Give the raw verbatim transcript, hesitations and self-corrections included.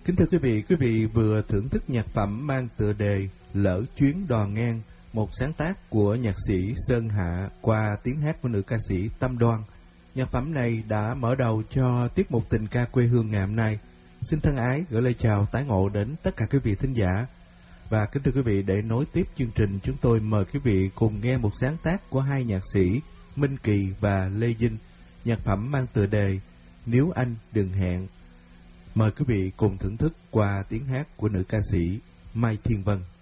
Kính thưa quý vị, quý vị vừa thưởng thức nhạc phẩm mang tựa đề Lỡ Chuyến Đò Ngang, một sáng tác của nhạc sĩ Sơn Hạ qua tiếng hát của nữ ca sĩ Tâm Đoan. Nhạc phẩm này đã mở đầu cho tiết mục tình ca quê hương ngày hôm nay. Xin thân ái gửi lời chào tái ngộ đến tất cả quý vị thính giả. Và kính thưa quý vị, để nối tiếp chương trình, chúng tôi mời quý vị cùng nghe một sáng tác của hai nhạc sĩ Minh Kỳ và Lê Vinh. Nhạc phẩm mang tựa đề Nếu Anh Đừng Hẹn. Mời quý vị cùng thưởng thức qua tiếng hát của nữ ca sĩ Mai Thiên Vân.